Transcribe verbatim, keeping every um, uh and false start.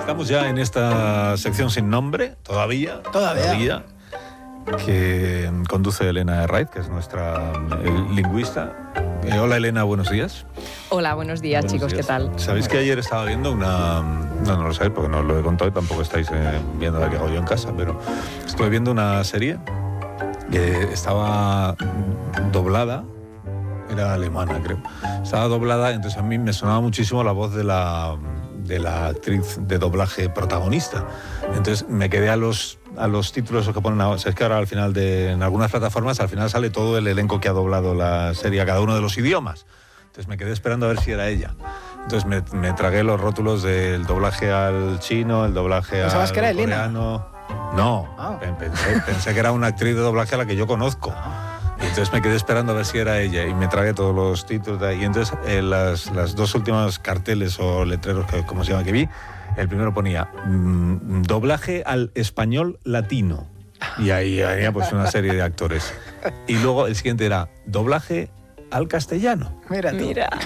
Estamos ya en esta sección sin nombre, todavía. Todavía. todavía que conduce Elena Herraiz, que es nuestra eh, lingüista. Eh, hola Elena, buenos días. Hola, buenos días, Buenos chicos, días. ¿qué tal? ¿Sabéis que ayer estaba viendo una... No, no lo sabéis porque no os lo he contado y tampoco estáis eh, viendo la que hago yo en casa, pero estuve viendo una serie que estaba doblada, era alemana creo, estaba doblada, entonces a mí me sonaba muchísimo la voz de la, de la actriz de doblaje protagonista. Entonces me quedé a los, a los títulos que ponen, o sea, es que ahora al final de, en algunas plataformas al final sale todo el elenco que ha doblado la serie a cada uno de los idiomas. Entonces me quedé esperando a ver si era ella. Entonces me, me tragué los rótulos del doblaje al chino, el doblaje al ¿Pensabas que era coreano. No, Ah. pensé, pensé que era una actriz de doblaje a la que yo conozco. Y entonces me quedé esperando a ver si era ella y me tragué todos los títulos de ahí. Y entonces eh, las, las dos últimas carteles o letreros, que como se llama, que vi, el primero ponía mmm, doblaje al español latino. Y ahí había pues una serie de actores. Y luego el siguiente era doblaje al castellano. Mira tú. Mira.